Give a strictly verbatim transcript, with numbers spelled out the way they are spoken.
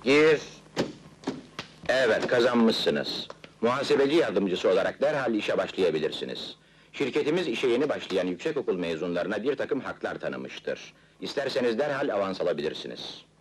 Gir. Evet, kazanmışsınız. Muhasebeci yardımcısı olarak derhal işe başlayabilirsiniz. Şirketimiz işe yeni başlayan yüksekokul mezunlarına bir takım haklar tanımıştır. İsterseniz derhal avans alabilirsiniz.